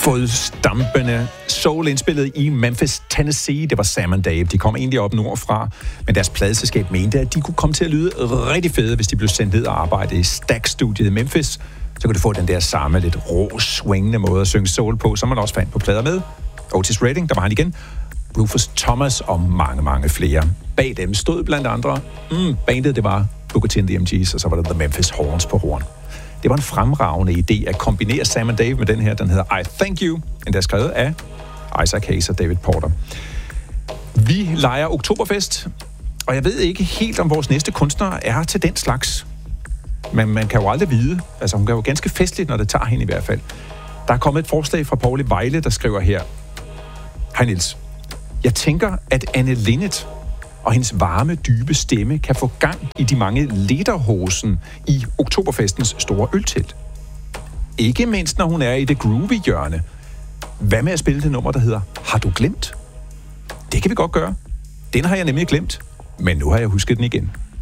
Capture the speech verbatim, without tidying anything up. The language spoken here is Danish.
Fodstampende soul indspillet i Memphis, Tennessee. Det var Sam and Dave. De kom egentlig op nordfra, men deres pladeselskab mente, at de kunne komme til at lyde rigtig fede, hvis de blev sendt ned og arbejde i Stax-studiet i Memphis. Så kunne de få den der samme lidt rå, swingende måde at synge soul på, som man også fandt på plader med. Otis Redding, der var han igen. Rufus Thomas og mange, mange flere. Bag dem stod blandt andre mm, bandet, det var Booker T and the M Gs, og så var det The Memphis Horns på horn. Det var en fremragende idé at kombinere Sam and Dave med den her, den hedder I Thank You, den der er skrevet af Isaac Hayes og David Porter. Vi leger Oktoberfest, og jeg ved ikke helt, om vores næste kunstner er til den slags. Men man kan jo aldrig vide. Altså, hun er jo ganske festligt, når det tager hende i hvert fald. Der er kommet et forslag fra Paul Vejle, der skriver her. Hej Niels. Jeg tænker, at Anne Linnet og hendes varme, dybe stemme kan få gang i de mange lederhosen i Oktoberfestens store øltelt. Ikke mindst, når hun er i det groovy hjørne. Hvad med at spille det nummer, der hedder Har du glemt? Det kan vi godt gøre. Den har jeg nemlig glemt, men nu har jeg husket den igen.